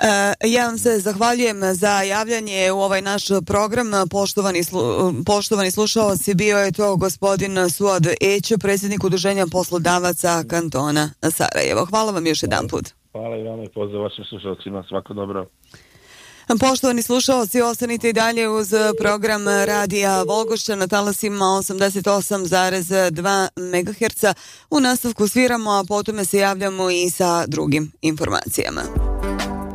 Ja vam se zahvaljujem za javljanje u ovaj naš program. Poštovani slušaoci, bio je to gospodin Suad Ećo, predsjednik Udruženja poslodavaca kantona Sarajevo. Hvala vam još jedan put. Hvala i vama i pozdrav vašim slušalcima. Svako dobro. Poštovani slušalci, ostanite i dalje uz program Radija Volgošća na talasima 88,2 MHz. U nastavku sviramo, a potom se javljamo i sa drugim informacijama.